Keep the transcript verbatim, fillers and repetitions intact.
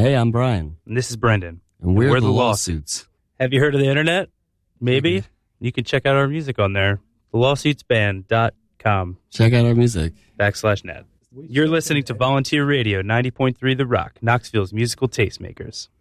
Hey, I'm Brian. And this is Brendan. And we're, we're the, the Lawsuits. Have you heard of the internet? Maybe. Maybe. You can check out our music on there. the lawsuits band dot com. Check out our music. Backslash net. You're listening to Volunteer Radio, ninety point three The Rock, Knoxville's musical tastemakers.